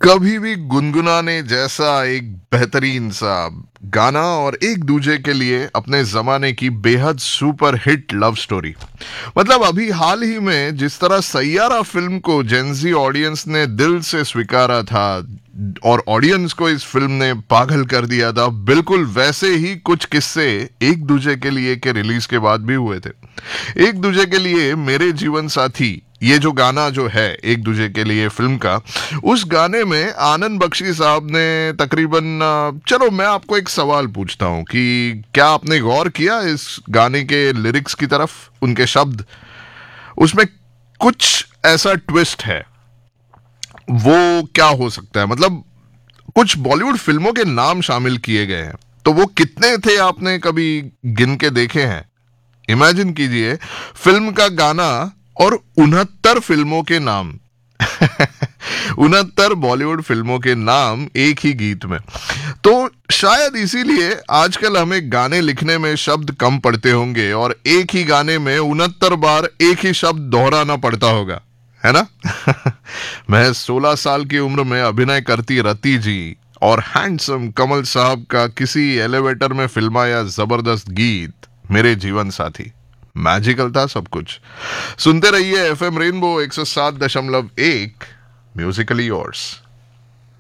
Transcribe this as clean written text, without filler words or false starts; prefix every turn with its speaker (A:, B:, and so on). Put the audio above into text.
A: कभी भी गुनगुनाने जैसा एक बेहतरीन सा गाना और एक दूजे के लिए अपने जमाने की बेहद सुपर हिट लव स्टोरी। मतलब अभी हाल ही में जिस तरह सैयारा फिल्म को जेंजी ऑडियंस ने दिल से स्वीकारा था और ऑडियंस को इस फिल्म ने पागल कर दिया था, बिल्कुल वैसे ही कुछ किस्से एक दूजे के लिए के रिलीज के बाद भी हुए थे। एक दूजे के लिए मेरे जीवन साथी, ये जो गाना जो है एक दूजे के लिए फिल्म का, उस गाने में आनंद बख्शी साहब ने तकरीबन चलो मैं आपको एक सवाल पूछता हूं कि क्या आपने गौर किया इस गाने के लिरिक्स की तरफ, उनके शब्द, उसमें कुछ ऐसा ट्विस्ट है। वो क्या हो सकता है? मतलब कुछ बॉलीवुड फिल्मों के नाम शामिल किए गए हैं, तो वो कितने थे आपने कभी गिन के देखे हैं? इमेजिन कीजिए, फिल्म का गाना और 69 फिल्मों के नाम। 69 बॉलीवुड फिल्मों के नाम एक ही गीत में। तो शायद इसीलिए आजकल हमें गाने लिखने में शब्द कम पड़ते होंगे और एक ही गाने में 69 बार एक ही शब्द दोहराना पड़ता होगा, है ना? मैं 16 साल की उम्र में अभिनय करती रति जी और हैंडसम कमल साहब का किसी एलिवेटर में फिल्माया जबरदस्त गीत मेरे जीवन साथी। मैजिकल था सब कुछ। सुनते रहिए एफएम रेनबो 107.1 म्यूजिकली योर्स।